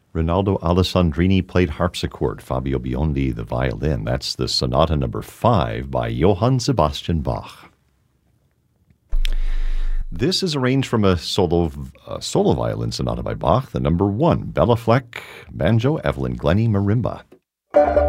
Rinaldo Alessandrini played harpsichord, Fabio Biondi the violin. That's the Sonata Number 5 by Johann Sebastian Bach. This is arranged from a solo violin sonata by Bach, the Number 1, Bella Fleck, banjo, Evelyn Glennie, marimba.